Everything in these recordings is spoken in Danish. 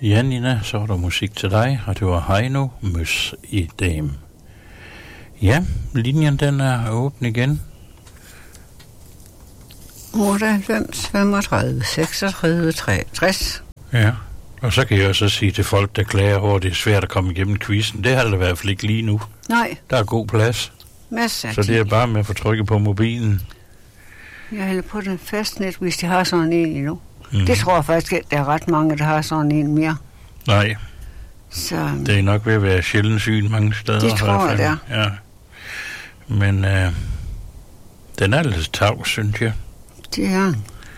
Ja, Nina, så var der musik til dig, og det var Heino Møs i Dame. Ja, linjen den er åben igen. 98, 35, 36, 63. Ja, og så kan jeg også sige til folk, der klager over, det er svært at komme igennem quizzen. Det har det i hvert fald ikke lige nu. Nej. Der er god plads. Masser af så det er bare med at få trykket på mobilen. Jeg hælder på den fastnet, hvis de har sådan en endnu. Det tror jeg faktisk ikke, der er ret mange, der har sådan en mere. Nej. Så det er nok ved at være sjældent syn mange steder. Det tror jeg, det er. Ja. Men den er lidt tavs, synes jeg. Det er.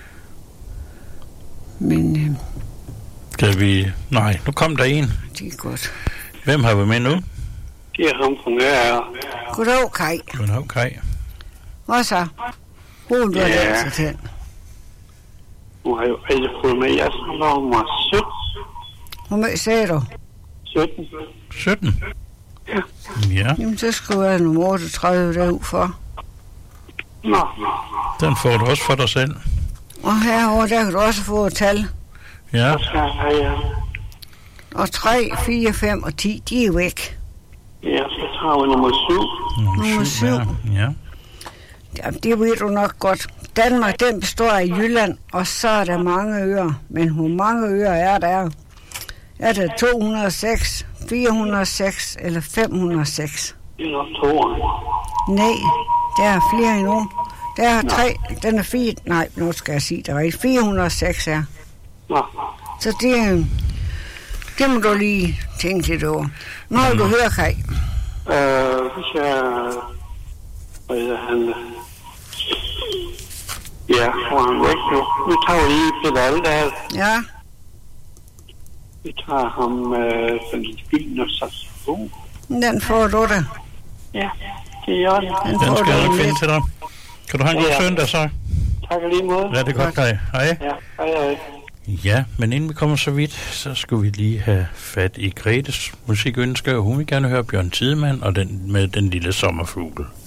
Men kan vi... Nej, nu kom der en. Det er godt. Hvem har vi med nu? Det er ham fra Nørre. Goddag, Kai. Goddag, Kai. Hvad så? Hvor du har lært sig til? Nu har jeg jo rigtig fået med. Jeg snakker om 17. Hvor meget sagde du? 17. 17? Ja. Ja. Jamen, så skulle jeg nummer 38 derud for. Nå. Den får du også for dig selv. Og herovre, der kan du også få et tal. Ja. Og 3, 4, 5 og 10, de er væk. Ja, så tager vi nummer 7. Nummer 7. Ja. Ja, det ved du nok godt. Danmark, den består af Jylland, og så er der mange øer. Men hvor mange øer er der? Er der 206, 406 eller 506? Det er nok 2. Nej, der er flere endnu. Der er 3, den er 4, nej, nu skal jeg sige det rigtigt. 406 er. Nå. Så det må du lige tænke lidt over. Må du høre, Kai? Hvis jeg... Hvad er han? Ja, hvor er han væk nu? Vi tager lige Peter Aldal. Ja. Vi tager ham sådan en gylden og saxofon. Den får du da. Ja, det er den. Den skal jeg nok finde til dig. Kan du have en god søndag så? Tak lige måde. Ja, det er godt, Kai. Hej. Ja, hej. Ja, men inden vi kommer så vidt, så skulle vi lige have fat i Gretes musikønsker. Hun vil gerne høre Bjørn Tidemand og den med den lille sommerfugl.